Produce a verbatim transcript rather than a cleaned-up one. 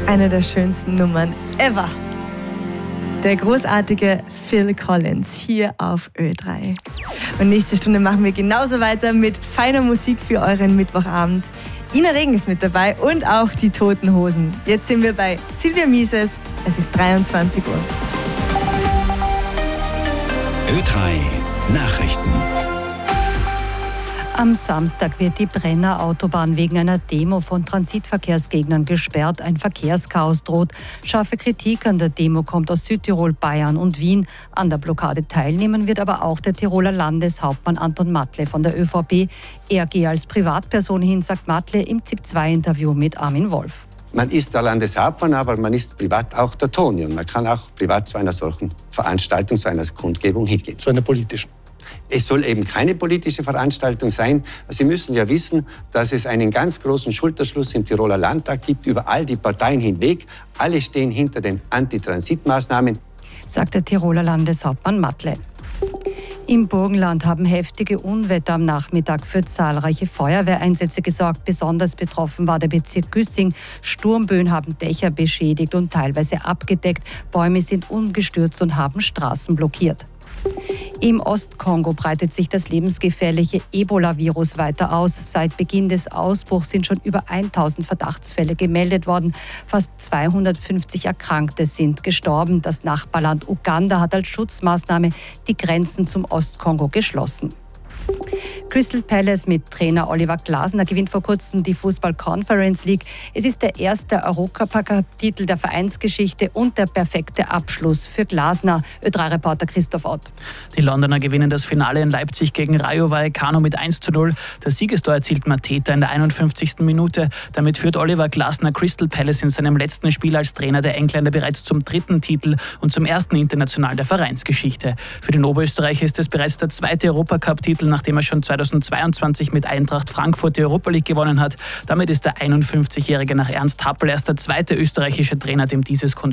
Eine der schönsten Nummern ever. Der großartige Phil Collins hier auf Ö drei. Und nächste Stunde machen wir genauso weiter mit feiner Musik für euren Mittwochabend. Ina Regen ist mit dabei und auch die Toten Hosen. Jetzt sind wir bei Silvia Mises. Es ist dreiundzwanzig Uhr. Ö drei Nachrichten. Am Samstag wird die Brenner Autobahn wegen einer Demo von Transitverkehrsgegnern gesperrt. Ein Verkehrschaos droht. Scharfe Kritik an der Demo kommt aus Südtirol, Bayern und Wien. An der Blockade teilnehmen wird aber auch der Tiroler Landeshauptmann Anton Matle von der ÖVP. Er gehe als Privatperson hin, sagt Matle im ZIP zwei Interview mit Armin Wolf. Man ist der Landeshauptmann, aber man ist privat auch der Toni. Und man kann auch privat zu einer solchen Veranstaltung, zu einer Kundgebung hingehen. Zu einer politischen? Es soll eben keine politische Veranstaltung sein. Sie müssen ja wissen, dass es einen ganz großen Schulterschluss im Tiroler Landtag gibt, über all die Parteien hinweg. Alle stehen hinter den Antitransitmaßnahmen, sagt der Tiroler Landeshauptmann Matle. Im Burgenland haben heftige Unwetter am Nachmittag für zahlreiche Feuerwehreinsätze gesorgt. Besonders betroffen war der Bezirk Güssing. Sturmböen haben Dächer beschädigt und teilweise abgedeckt. Bäume sind umgestürzt und haben Straßen blockiert. Im Ostkongo breitet sich das lebensgefährliche Ebola-Virus weiter aus. Seit Beginn des Ausbruchs sind schon über tausend Verdachtsfälle gemeldet worden. Fast zweihundertfünfzig Erkrankte sind gestorben. Das Nachbarland Uganda hat als Schutzmaßnahme die Grenzen zum Ostkongo geschlossen. Crystal Palace mit Trainer Oliver Glasner gewinnt vor kurzem die Fußball Conference League. Es ist der erste Europacup-Titel der Vereinsgeschichte und der perfekte Abschluss für Glasner. Ö drei Reporter Christoph Ott. Die Londoner gewinnen das Finale in Leipzig gegen Rayo Vallecano mit eins zu null. Das Siegestor erzielt Mateta in der einundfünfzigsten Minute. Damit führt Oliver Glasner Crystal Palace in seinem letzten Spiel als Trainer der Engländer bereits zum dritten Titel und zum ersten international der Vereinsgeschichte. Für den Oberösterreicher ist es bereits der zweite Europacup-Titel, nachdem er schon zweitausendzweiundzwanzig mit Eintracht Frankfurt die Europa League gewonnen hat. Damit ist der einundfünfzigjährige nach Ernst Happel erst der zweite österreichische Trainer, dem dieses